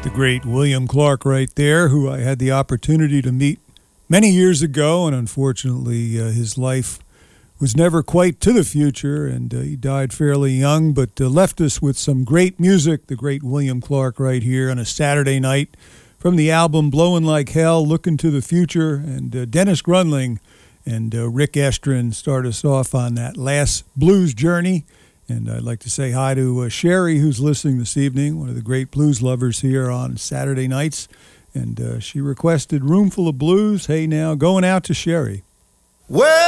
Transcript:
The great William Clark right there, who I had the opportunity to meet many years ago, and unfortunately his life was never quite to the future, and he died fairly young, but left us with some great music. The great William Clark right here on a Saturday night from the album Blowin' Like Hell, Looking to the Future, and Dennis Grunling and Rick Estrin start us off on that last blues journey. And I'd like to say hi to Sherry, who's listening this evening, one of the great blues lovers here on Saturday nights. And she requested Roomful of Blues. Hey, now, going out to Sherry. Well,